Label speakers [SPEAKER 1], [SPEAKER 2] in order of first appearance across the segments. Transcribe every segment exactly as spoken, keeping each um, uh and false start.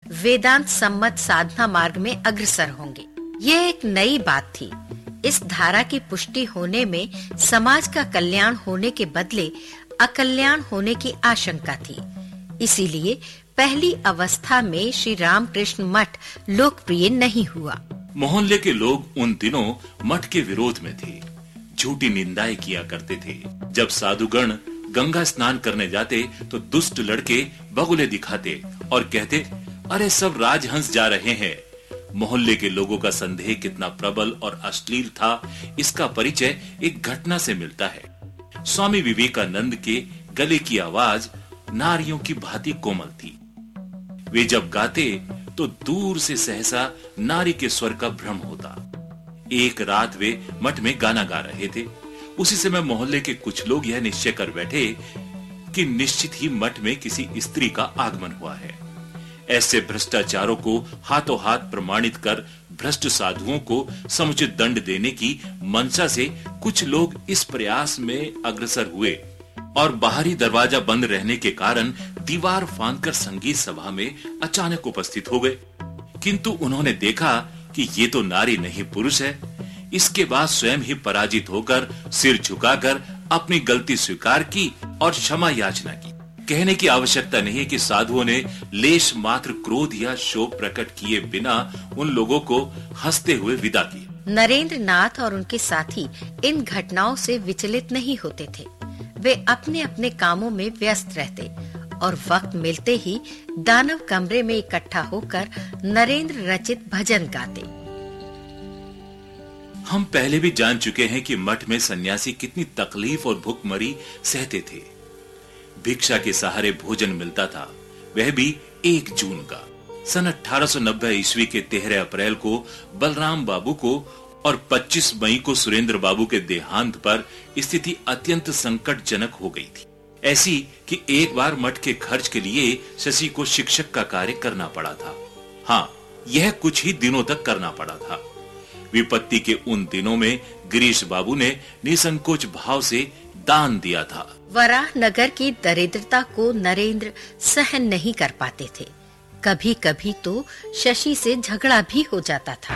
[SPEAKER 1] वेदांत सम्मत साधना मार्ग में अग्रसर होंगे। ये एक नई बात थी। इस धारा की पुष्टि होने में समाज का कल्याण होने के बदले अकल्याण होने की आशंका थी। इसीलिए पहली अवस्था में श्री रामकृष्ण मठ लोकप्रिय नहीं हुआ।
[SPEAKER 2] मोहल्ले के लोग उन दिनों मठ के विरोध में थे, झूठी निंदाएं किया करते थे। जब साधुगण गंगा स्नान करने जाते तो दुष्ट लड़के बगुले दिखाते और कहते, अरे सब राजहंस जा रहे हैं। मोहल्ले के लोगों का संदेह कितना प्रबल और अश्लील था, इसका परिचय एक घटना से मिलता है। स्वामी विवेकानंद के गले की आवाज नारियों की भांति कोमल थी। वे जब गाते तो दूर से सहसा नारी के स्वर का भ्रम होता। एक रात वे मठ में गाना गा रहे थे। उसी समय मोहल्ले के कुछ लोग यह निश्चय कर बैठे कि निश्चित ही मठ में किसी स्त्री का आगमन हुआ है। ऐसे भ्रष्टाचारों को हाथों हाथ प्रमाणित कर भ्रष्ट साधुओं को समुचित दंड देने की मंशा से कुछ लोग इस प्रयास में अग्रसर हुए और बाहरी दरवाजा बंद रहने के कारण दीवार फांदकर संगीत सभा में अचानक उपस्थित हो गए। किंतु उन्होंने देखा कि ये तो नारी नहीं पुरुष है। इसके बाद स्वयं ही पराजित होकर सिर झुकाकर अपनी गलती स्वीकार की और क्षमा याचना की। कहने की आवश्यकता नहीं है कि साधुओं ने लेश मात्र क्रोध या शोक प्रकट किए बिना उन लोगों को हंसते हुए विदा किया।
[SPEAKER 1] नरेंद्र नाथ और उनके साथी इन घटनाओं से विचलित नहीं होते थे। वे अपने अपने कामों में व्यस्त रहते और वक्त मिलते ही दानव कमरे में इकट्ठा होकर नरेंद्र रचित भजन गाते।
[SPEAKER 2] हम पहले भी जान चुके हैं कि मठ में सन्यासी कितनी तकलीफ और भूखमरी सहते थे। भिक्षा के सहारे भोजन मिलता था, वह भी एक जून का। सन अठारह सौ नब्बे ईस्वी के तेरह अप्रैल को बलराम बाबू को और पच्चीस मई को सुरेंद्र बाबू के देहांत पर स्थिति अत्यंत संकटजनक हो गई थी। ऐसी कि एक बार मठ के खर्च के लिए शशि को शिक्षक का कार्य करना पड़ा था। हाँ, यह कुछ ही दिनों तक करना पड़ा था। विपत्ति के उन दिनों में गिरीश बाबू ने निसंकोच भाव से दान दिया था।
[SPEAKER 1] वराह नगर की दरिद्रता को नरेंद्र सहन नहीं कर पाते थे। कभी कभी तो शशि से झगड़ा भी हो जाता था।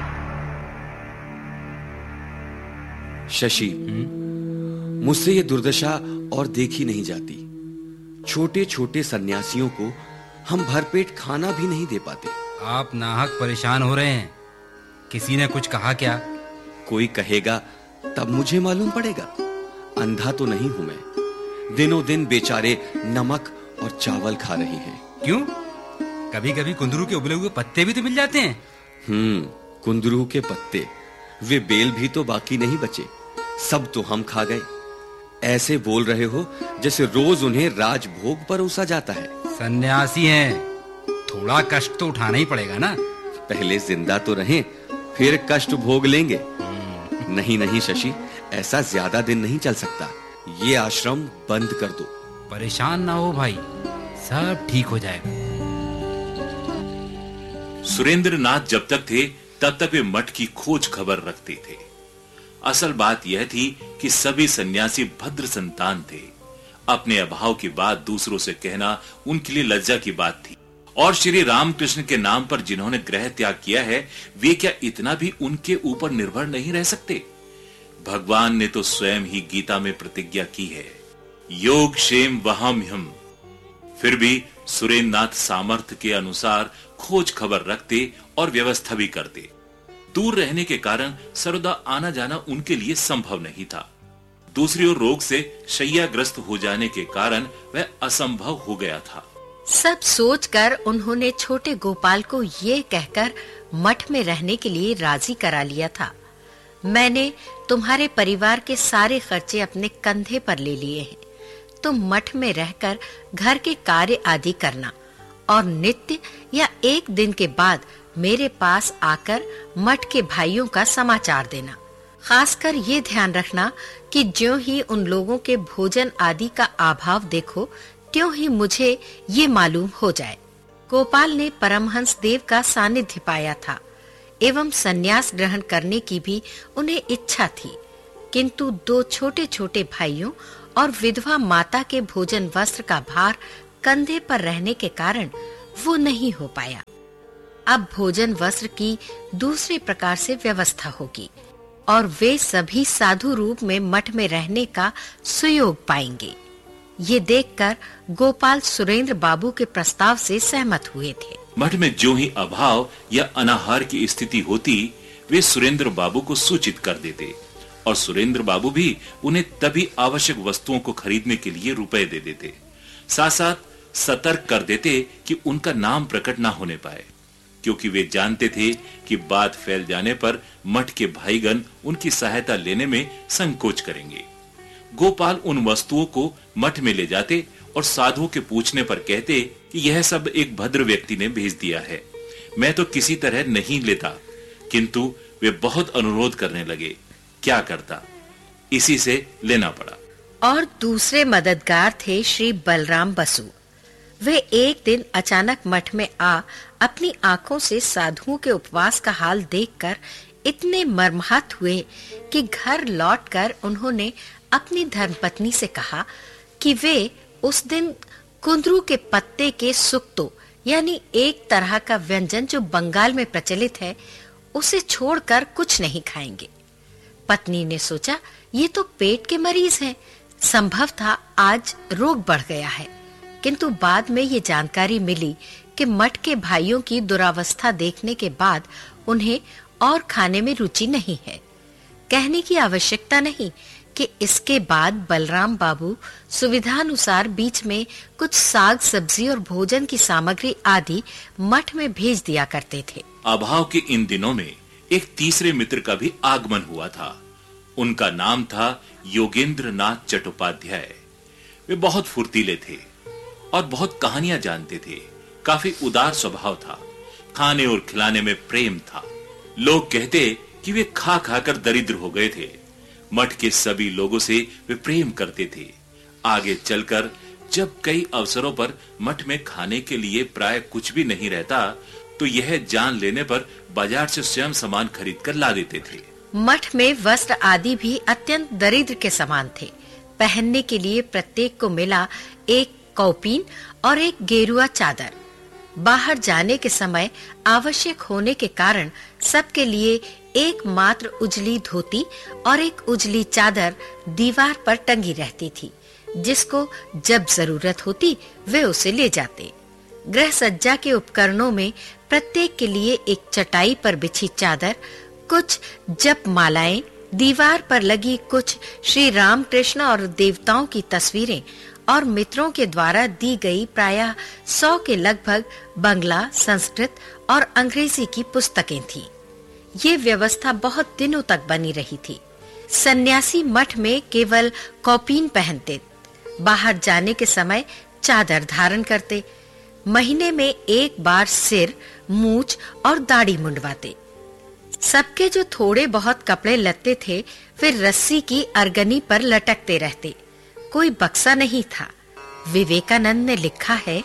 [SPEAKER 3] शशि, मुझसे ये दुर्दशा और देखी नहीं जाती। छोटे छोटे सन्यासियों को हम भरपेट खाना भी नहीं दे पाते।
[SPEAKER 4] आप नाहक परेशान हो रहे हैं। किसी ने कुछ कहा क्या?
[SPEAKER 3] कोई कहेगा तब मुझे मालूम पड़ेगा। अंधा तो नहीं हूं मैं। दिनों दिन बेचारे नमक और चावल खा रहे हैं।
[SPEAKER 4] क्यों? कभी कभी कुंदरू के उबले हुए पत्ते भी तो मिल जाते हैं।
[SPEAKER 3] हम्म, कुंदरू के पत्ते, वे बेल भी तो बाकी नहीं बचे। सब तो हम खा गए। ऐसे बोल रहे हो जैसे रोज उन्हें राजभोग परोसा जाता है।
[SPEAKER 4] सन्यासी हैं, थोड़ा कष्ट तो उठाना ही पड़ेगा ना।
[SPEAKER 3] पहले जिंदा तो रहें, फिर कष्ट भोग लेंगे। नहीं नहीं शशि, ऐसा ज्यादा दिन नहीं चल सकता। ये आश्रम बंद कर दो।
[SPEAKER 4] परेशान ना हो भाई, सब ठीक हो जाएगा।
[SPEAKER 2] सुरेंद्र नाथ जब तक थे तब तक वे मठ की खोज खबर रखते थे। असल बात यह थी कि सभी सन्यासी भद्र संतान थे। अपने अभाव की बात दूसरों से कहना उनके लिए लज्जा की बात थी। और श्री रामकृष्ण के नाम पर जिन्होंने ग्रह त्याग किया है, वे क्या इतना भी उनके ऊपर निर्भर नहीं रह सकते? भगवान ने तो स्वयं ही गीता में प्रतिज्ञा की है, योग क्षेम वहाम्यहम्। फिर भी सुरेंद्र नाथ सामर्थ्य के अनुसार खोज खबर रखते और व्यवस्था भी करते। दूर रहने के कारण सर्वदा आना जाना उनके लिए संभव नहीं था। दूसरी ओर रोग से शैय्याग्रस्त हो जाने के कारण वह असंभव हो गया था।
[SPEAKER 1] सब सोचकर उन्होंने छोटे गोपाल को ये कहकर मठ में रहने के लिए राजी करा लिया था, मैंने तुम्हारे परिवार के सारे खर्चे अपने कंधे पर ले लिए हैं। तुम मठ में रहकर घर के कार्य आदि करना और नित्य या एक दिन के बाद मेरे पास आकर मठ के भाइयों का समाचार देना। खासकर ये ध्यान रखना कि ज्यों ही उन लोगों के भोजन आदि का अभाव देखो, त्यों ही मुझे ये मालूम हो जाए। गोपाल ने परमहंस देव का सानिध्य पाया था एवं सन्यास ग्रहण करने की भी उन्हें इच्छा थी, किंतु दो छोटे छोटे भाइयों और विधवा माता के भोजन वस्त्र का भार कंधे पर रहने के कारण वो नहीं हो पाया। अब भोजन वस्त्र की दूसरे प्रकार से व्यवस्था होगी और वे सभी साधु रूप में मठ में रहने का सुयोग पाएंगे। ये देखकर गोपाल सुरेंद्र बाबू के प्रस्ताव से सहमत हुए थे।
[SPEAKER 2] मठ में जो ही अभाव या अनाहार की स्थिति होती, वे सुरेंद्र बाबू को सूचित कर देते और सुरेंद्र बाबू भी उन्हें तभी आवश्यक वस्तुओं को खरीदने के लिए रुपए दे देते। साथ साथ सतर्क कर देते कि उनका नाम प्रकट ना होने पाए, क्योंकि वे जानते थे कि बात फैल जाने पर मठ के भाईगण उनकी सहायता लेने में संकोच करेंगे। गोपाल उन वस्तुओं को मठ में ले जाते और साधुओं के पूछने पर कहते कि यह सब एक भद्र व्यक्ति ने भेज दिया है, मैं तो किसी तरह नहीं लेता। किंतु वे बहुत अनुरोध करने लगे, क्या करता, इसी से लेना पड़ा।
[SPEAKER 1] और दूसरे मददगार थे श्री बलराम बसु। वे एक दिन अचानक मठ में आ अपनी आंखों से साधुओं के उपवास का हाल देखकर इतने मर्माहत हुए कि घर लौटकर उन्होंने अपनी धर्मपत्नी से कहा कि वे उस दिन कुंदरू के पत्ते के सुक्तो यानी एक तरह का व्यंजन जो बंगाल में प्रचलित है, उसे छोड़कर कुछ नहीं खाएंगे। पत्नी ने सोचा ये तो पेट के मरीज हैं, संभव था आज रोग बढ़ गया है। किंतु बाद में ये जानकारी मिली कि मठ के भाइयों की दुरावस्था देखने के बाद उन्हें और खाने में रुचि नहीं है। कहने की आवश्यकता नहीं कि इसके बाद बलराम बाबू सुविधानुसार बीच में कुछ साग सब्जी और भोजन की सामग्री आदि मठ में भेज दिया करते थे।
[SPEAKER 2] अभाव के इन दिनों में एक तीसरे मित्र का भी आगमन हुआ था। उनका नाम था योगेंद्र नाथ चट्टोपाध्याय। वे बहुत फुर्तीले थे और बहुत कहानियां जानते थे। काफी उदार स्वभाव था, खाने और खिलाने में प्रेम था। लोग कहते कि वे खा खाकर दरिद्र हो गए थे। मठ के सभी लोगों से वे प्रेम करते थे। आगे चलकर जब कई अवसरों पर मठ में खाने के लिए प्राय कुछ भी नहीं रहता, तो यह जान लेने पर बाजार से स्वयं सामान खरीद कर ला देते थे।
[SPEAKER 1] मठ में वस्त्र आदि भी अत्यंत दरिद्र के समान थे। पहनने के लिए प्रत्येक को मिला एक कौपीन और एक गेरुआ चादर। बाहर जाने के समय आवश्यक होने के कारण सबके लिए एक मात्र उजली धोती और एक उजली चादर दीवार पर टंगी रहती थी, जिसको जब जरूरत होती वे उसे ले जाते। गृह सज्जा के उपकरणों में प्रत्येक के लिए एक चटाई पर बिछी चादर, कुछ जप मालाएं, दीवार पर लगी कुछ श्री राम कृष्ण और देवताओं की तस्वीरें और मित्रों के द्वारा दी गई प्रायः सौ के लगभग बंगला, संस्कृत और अंग्रेजी की पुस्तकें थी। ये व्यवस्था बहुत दिनों तक बनी रही थी। सन्यासी मठ में केवल कौपीन पहनते, बाहर जाने के समय चादर धारण करते, महीने में एक बार सिर, मूछ और दाढ़ी मुंडवाते। सबके जो थोड़े बहुत कपड़े लत्ते थे वे रस्सी की अरगनी पर लटकते रहते। कोई बक्सा नहीं था। विवेकानंद ने लिखा है,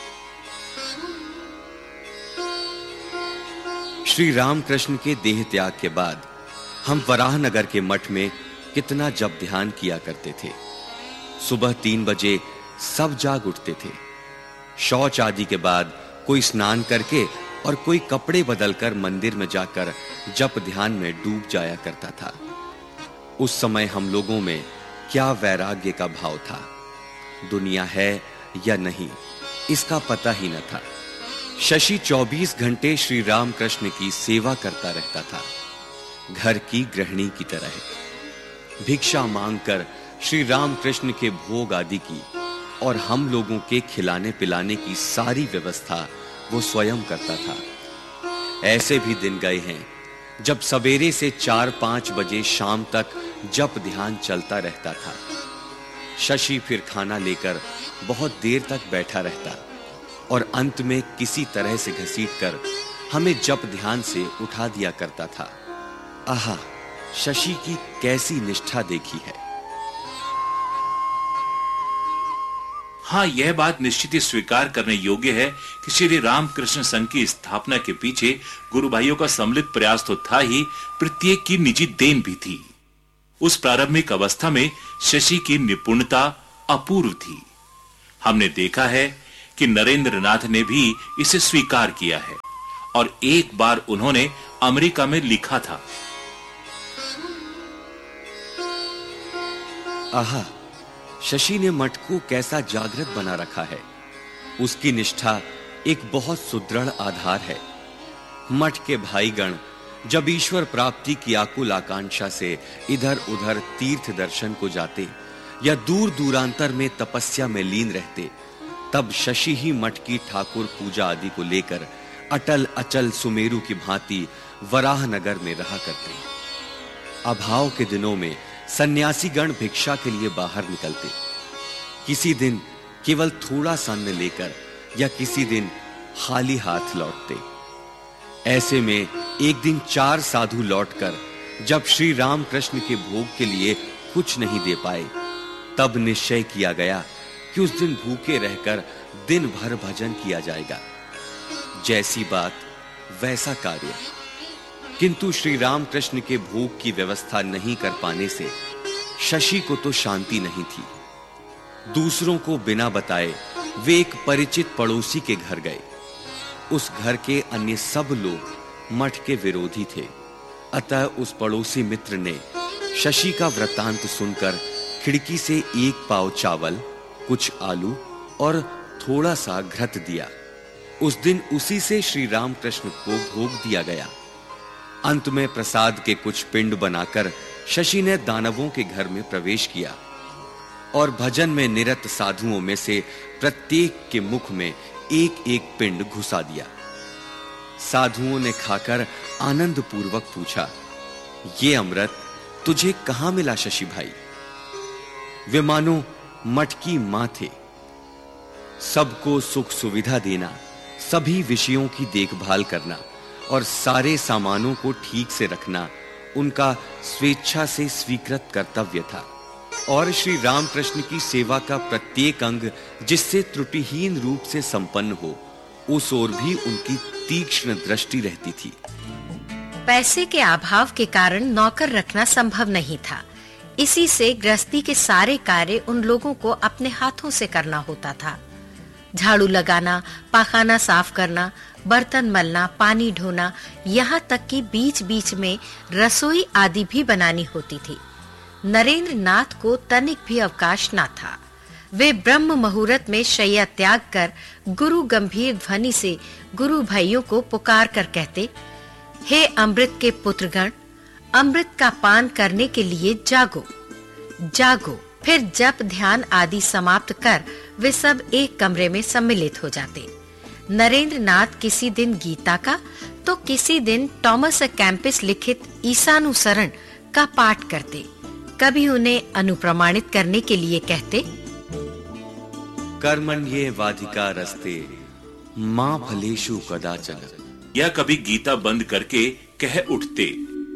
[SPEAKER 3] श्री रामकृष्ण के देह त्याग के बाद हम वराहनगर के मठ में कितना जप ध्यान किया करते थे। सुबह तीन बजे सब जाग उठते थे। शौच आदि के बाद कोई स्नान करके और कोई कपड़े बदलकर मंदिर में जाकर जप ध्यान में डूब जाया करता था। उस समय हम लोगों में क्या वैराग्य का भाव था। दुनिया है या नहीं, इसका पता ही न था। शशि चौबीस घंटे श्री रामकृष्ण की सेवा करता रहता था, घर की गृहिणी की तरह। भिक्षा मांगकर श्री रामकृष्ण के भोग आदि की और हम लोगों के खिलाने पिलाने की सारी व्यवस्था वो स्वयं करता था। ऐसे भी दिन गए हैं जब सवेरे से चार पांच बजे शाम तक जप ध्यान चलता रहता था। शशि फिर खाना लेकर बहुत देर तक बैठा रहता और अंत में किसी तरह से घसीटकर हमें जप ध्यान से उठा दिया करता था। आहा, शशि की कैसी निष्ठा देखी है।
[SPEAKER 2] हाँ, यह बात निश्चित ही स्वीकार करने योग्य है कि श्री रामकृष्ण संघ की स्थापना के पीछे गुरु भाइयों का सम्मिलित प्रयास तो था ही, प्रत्येक की निजी देन भी थी। उस प्रारंभिक अवस्था में शशि की निपुणता अपूर्व थी। हमने देखा है कि नरेंद्र नाथ ने भी इसे स्वीकार किया है और एक बार उन्होंने अमेरिका में लिखा था,
[SPEAKER 3] आहा, शशि ने मठ को कैसा जागृत बना रखा है। उसकी निष्ठा एक बहुत सुदृढ़ आधार है। मठ के भाईगण जब ईश्वर प्राप्ति की आकुल आकांक्षा से इधर-उधर तीर्थ दर्शन को जाते या दूर दूरांतर में तपस्या में लीन रहते, तब शशि ही मठ की ठाकुर पूजा आदि को लेकर अटल अचल सुमेरु की भांति वराहनगर में रहा करते। अभाव के दिनों में सन्यासी गण भिक्षा के लिए बाहर निकलते। किसी दिन केवल थोड़ा अन्न लेकर या किसी दिन खाली हाथ लौटते। ऐसे में एक दिन चार साधु लौटकर जब श्री रामकृष्ण के भोग के लिए कुछ नहीं दे पाए, तब निश्चय किया गया कि उस दिन भूखे रहकर दिन भर भजन किया जाएगा। जैसी बात वैसा कार्य। किंतु श्री रामकृष्ण के भोग की व्यवस्था नहीं कर पाने से शशि को तो शांति नहीं थी। दूसरों को बिना बताए वे एक परिचित पड़ोसी के घर गए। उस घर के अन्य सब लोग मठ के विरोधी थे। अतः उस पड़ोसी मित्र ने शशि का वृत्तांत सुनकर खिड़की से एक पाव चावल, कुछ आलू और थोड़ा सा घृत दिया। उस दिन उसी से श्री रामकृष्ण को भोग दिया गया। अंत में प्रसाद के कुछ पिंड बनाकर शशि ने दानवों के घर में प्रवेश किया और भजन में निरत साधुओं में से प्रत्येक के मुख में एक एक पिंड घुसा दिया। साधुओं ने खाकर आनंद पूर्वक पूछा, ये अमृत तुझे कहां मिला शशि भाई? वे मानो मठ की मां थे। सबको सुख सुविधा देना, सभी विषयों की देखभाल करना और सारे सामानों को ठीक से रखना उनका स्वेच्छा से स्वीकृत कर्तव्य था। और श्री रामकृष्ण की सेवा का प्रत्येक अंग जिससे त्रुटिहीन रूप से संपन्न हो, उस ओर भी उनकी तीक्ष्ण दृष्टि रहती थी।
[SPEAKER 1] पैसे के अभाव के कारण नौकर रखना संभव नहीं था। इसी से गृहस्थी के सारे कार्य उन लोगों को अपने हाथों से करना होता था। झाड़ू लगाना, पाखाना साफ करना, बर्तन मलना, पानी ढोना, यहाँ तक कि बीच-बीच में रसोई आदि भी बनानी होती थी। नरेंद्र नाथ को तनिक भी अवकाश न था। वे ब्रह्म मुहूर्त में शैया त्याग कर गुरु गंभीर ध्वनि से गुरु भाइयों को पुकार कर कहते, हे अमृत के पुत्रगण, अमृत का पान करने के लिए जागो जागो। फिर जप ध्यान आदि समाप्त कर वे सब एक कमरे में सम्मिलित हो जाते। नरेंद्र नाथ किसी दिन गीता का तो किसी दिन थॉमस कैंपिस लिखित ईसानुसरण का पाठ करते। कभी उन्हें अनुप्रमाणित करने के लिए कहते,
[SPEAKER 3] कर्मण्ये वाधिका रस्ते मां फलेषु कदाचन।
[SPEAKER 2] या कभी गीता बंद करके कह उठते,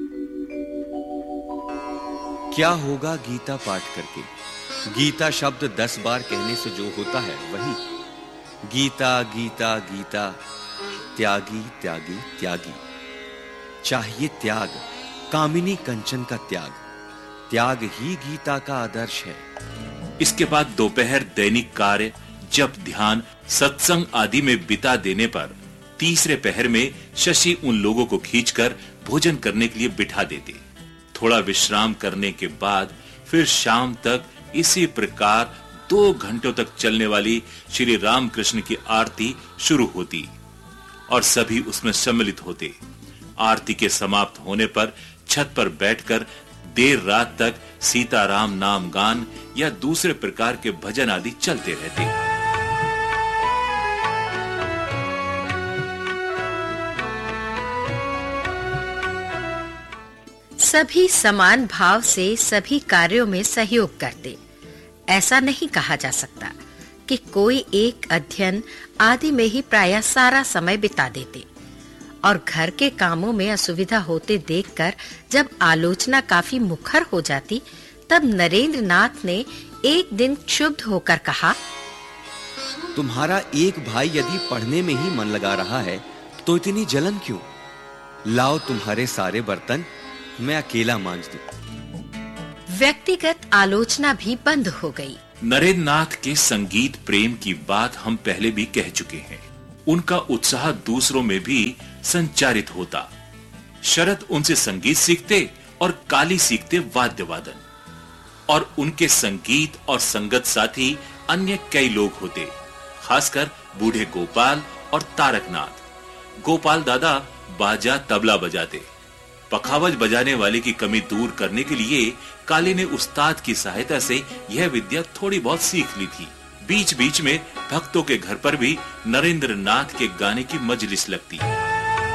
[SPEAKER 3] क्या होगा गीता पाठ करके? गीता शब्द दस बार कहने से जो होता है वही। गीता गीता गीता, त्यागी त्यागी त्यागी। चाहिए त्याग, कामिनी कंचन का त्याग। त्याग ही गीता का आदर्श है।
[SPEAKER 2] इसके बाद दोपहर दैनिक कार्य, जप, ध्यान, सत्संग आदि में बिता देने पर तीसरे पहर में शशि उन लोगों को खींचकर भोजन करने के लिए बिठा देते। थोड़ा विश्राम करने के बाद फिर शाम तक इसी प्रकार दो घंटों तक चलने वाली श्री रामकृष्ण की आरती शुरू होती और सभी उसमें सम्मिलित होते। आरती के समाप्त होने पर छत पर बैठकर देर रात तक सीताराम नाम गान या दूसरे प्रकार के भजन आदि चलते रहते।
[SPEAKER 1] सभी समान भाव से सभी कार्यों में सहयोग करते। ऐसा नहीं कहा जा सकता कि कोई एक अध्ययन आदि में ही प्रायः सारा समय बिता देते। और घर के कामों में असुविधा होते देखकर जब आलोचना काफी मुखर हो जाती, तब नरेंद्र नाथ ने एक दिन क्षुब्ध होकर कहा,
[SPEAKER 3] तुम्हारा एक भाई यदि पढ़ने में ही मन लगा रहा है तो इतनी जलन क्यों? लाओ तुम्हारे सारे बर्तन मैं अकेला मांज दूं।
[SPEAKER 1] व्यक्तिगत आलोचना भी बंद हो गई।
[SPEAKER 2] नरेंद्र नाथ के संगीत प्रेम की बात हम पहले भी कह चुके हैं। उनका उत्साह दूसरों में भी संचारित होता। शरद उनसे संगीत सीखते और काली सीखते वाद्य वादन, और उनके संगीत और संगत साथी अन्य कई लोग होते, खासकर बूढ़े गोपाल और तारकनाथ। गोपाल दादा बाजा तबला बजाते। पखावज बजाने वाले की कमी दूर करने के लिए काली ने उस्ताद की सहायता से यह विद्या थोड़ी बहुत सीख ली थी। बीच बीच में भक्तों के घर पर भी नरेंद्र नाथ के गाने की मजलिस लगती।